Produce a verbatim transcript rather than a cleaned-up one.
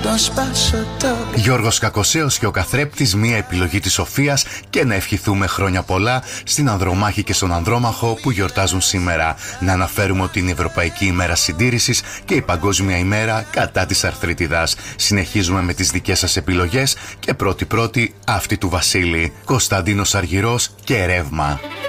τον σπάσω το. Γιώργος Κακοσέος και ο Καθρέπτης, μία επιλογή της Σοφίας, και να ευχηθούμε χρόνια πολλά στην Ανδρομάχη και στον Ανδρόμαχο που γιορτάζουν σήμερα. Να αναφέρουμε ότι είναι η Ευρωπαϊκή ημέρα συντήρησης και η Παγκόσμια ημέρα κατά της αρθρίτιδας. Συνεχίζουμε με τις δικές σας επιλογές και πρώτη-πρώτη αυτή του Βασίλη. Κωνσταντίνος Αργυρός και Ρεύμα.